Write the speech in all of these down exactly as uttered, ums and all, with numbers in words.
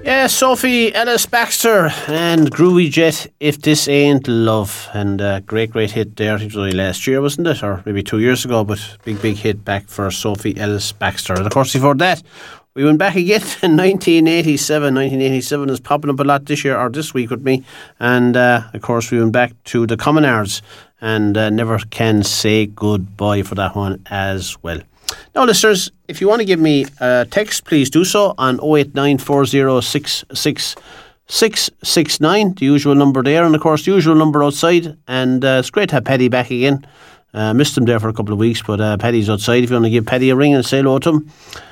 Yeah, Sophie Ellis-Bextor and Groovy Jet, If This Ain't Love. And uh, great, great hit there. I think it was only last year, wasn't it? Or maybe two years ago, but big, big hit back for Sophie Ellis-Bextor. And of course, before that, we went back again to nineteen eighty-seven. nineteen eighty-seven is popping up a lot this year, or this week with me. And uh, of course, we went back to the Commonards and uh, Never Can Say Goodbye for that one as well. Now, listeners, if you want to give me a text, please do so on oh eight nine four oh six six six six nine, the usual number there, and of course the usual number outside. And uh, it's great to have Paddy back again. Uh, missed him there for a couple of weeks, but uh, Paddy's outside. If you want to give Paddy a ring and say hello to him,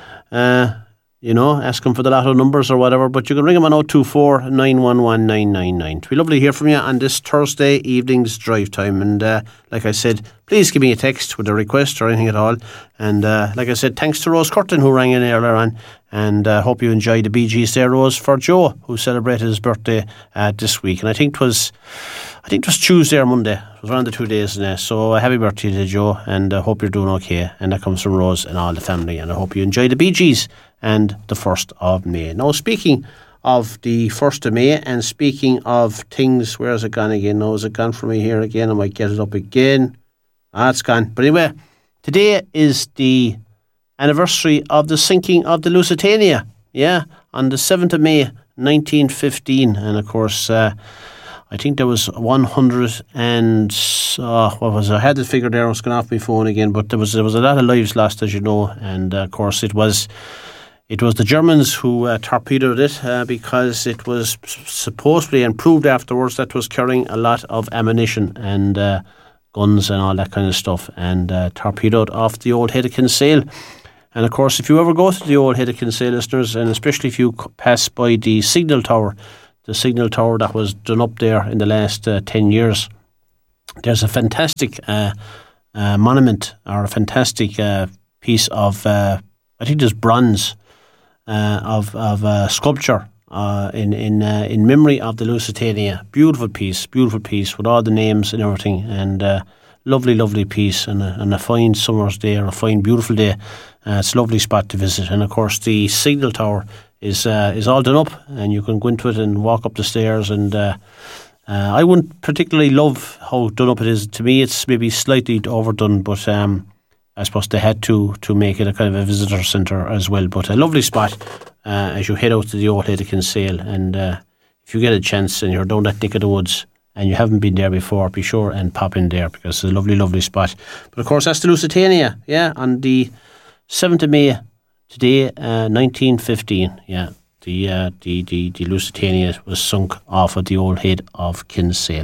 uh, you know, ask him for the lotto numbers or whatever, but you can ring him on oh two four, nine one one, nine nine nine. It'll be lovely to hear from you on this Thursday evening's drive time. And uh, like I said, please give me a text with a request or anything at all. And uh, like I said, thanks to Rose Curtin who rang in earlier on. And I uh, hope you enjoyed the Bee Gees there, Rose, for Joe, who celebrated his birthday uh, this week. And I think it was I think it was Tuesday or Monday. It was around the two days. Uh, so uh, happy birthday to Joe, and I uh, hope you're doing okay. And that comes from Rose and all the family. And I hope you enjoy the Bee Gees and the first of May. Now, speaking of the first of May, and speaking of things, where has it gone again? Now, has it gone for me here again? I might get it up again. Ah, it's gone. But anyway, today is the anniversary of the sinking of the Lusitania. Yeah, on the seventh of May, nineteen fifteen. And of course, uh, I think there was one hundred and, uh, what was it? I had the figure there, I was going off my phone again, but there was there was a lot of lives lost, as you know. And uh, of course, it was It was the Germans who uh, torpedoed it uh, because it was supposedly, and proved afterwards, that was carrying a lot of ammunition and uh, guns and all that kind of stuff, and uh, torpedoed off the old Head of Kinsale. And of course, if you ever go to the old Head of Kinsale, listeners, and especially if you pass by the signal tower, the signal tower that was done up there in the last uh, ten years, there's a fantastic uh, uh, monument, or a fantastic uh, piece of, uh, I think there's bronze, Uh, of of uh, sculpture uh, in in uh, in memory of the Lusitania. Beautiful piece, beautiful piece with all the names and everything, and uh, lovely, lovely piece, and a, and a fine summer's day, or a fine, beautiful day. Uh, it's a lovely spot to visit, and of course the signal tower is uh, is all done up, and you can go into it and walk up the stairs. And uh, uh, I wouldn't particularly love how done up it is. To me, it's maybe slightly overdone, but Um, I suppose they had to to make it a kind of a visitor centre as well. But a lovely spot uh, as you head out to the old Head of Kinsale. And uh, if you get a chance and you're down that neck of the woods and you haven't been there before, be sure and pop in there, because it's a lovely, lovely spot. But of course, that's the Lusitania, yeah, on the seventh of May today, uh, nineteen fifteen. Yeah, the, uh, the, the, the Lusitania was sunk off of the old Head of Kinsale.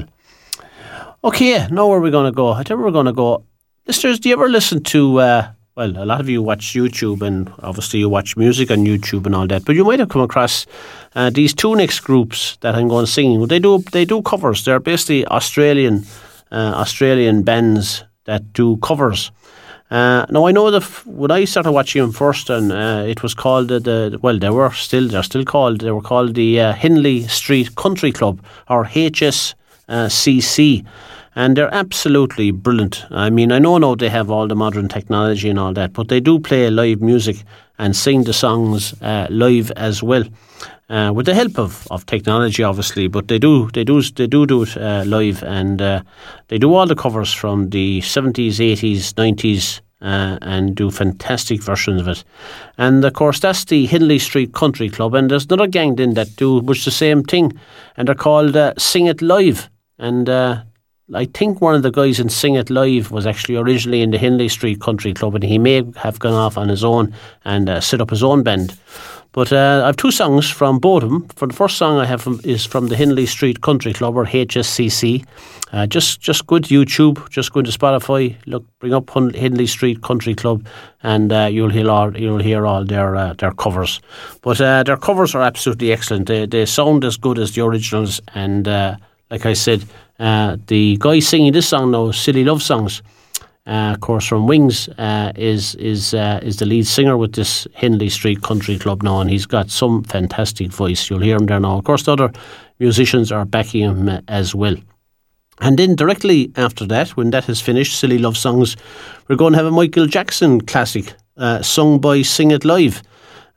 Okay, now where are we going to go? I think we're going to go. Listeners, do you ever listen to, uh, well, a lot of you watch YouTube, and obviously you watch music on YouTube and all that, but you might have come across uh, these two next groups that I'm going to sing. They do they do covers. They're basically Australian uh, Australian bands that do covers. Uh, now, I know that when I started watching them first, and uh, it was called, the, the well, they were still, they're still called, they were called the uh, Hindley Street Country Club, or H S C C. And they're absolutely brilliant. I mean, I know now they have all the modern technology and all that, but they do play live music and sing the songs uh, live as well, uh, with the help of, of technology, obviously. But they do they do they do do it uh, live, and uh, they do all the covers from the seventies, eighties, nineties, uh, and do fantastic versions of it. And of course, that's the Hindley Street Country Club. And there's another gang then that do much the same thing, and they're called uh, Sing It Live. And uh, I think one of the guys in Sing It Live was actually originally in the Hindley Street Country Club, and he may have gone off on his own and uh, set up his own band. But uh, I have two songs from both of them. For the first song I have from, is from the Hindley Street Country Club, or H S C C. Uh, just just go to YouTube, just go to Spotify, look, bring up Hindley Street Country Club, and uh, you'll hear all you'll hear all their uh, their covers. But uh, their covers are absolutely excellent. They they sound as good as the originals, and uh, like I said, Uh, the guy singing this song now, Silly Love Songs, uh, of course from Wings, uh, is is uh, is the lead singer with this Hindley Street Country Club now, and he's got some fantastic voice. You'll hear him there now. Of course, the other musicians are backing him uh, as well. And then directly after that, when that is finished, Silly Love Songs, we're going to have a Michael Jackson classic uh, sung by Sing It Live.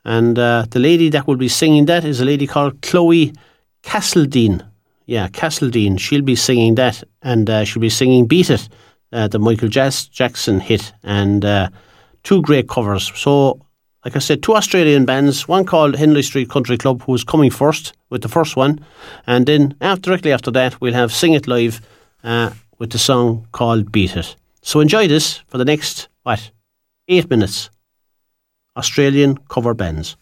And uh, the lady that will be singing that is a lady called Chloe Castledine. Yeah, Castledine. She'll be singing that, and uh, she'll be singing Beat It, uh, the Michael Jas- Jackson hit, and uh, two great covers. So, like I said, two Australian bands, one called Henley Street Country Club, who's coming first with the first one, and then after, directly after that, we'll have Sing It Live uh, with the song called Beat It. So enjoy this for the next, what, eight minutes. Australian cover bands.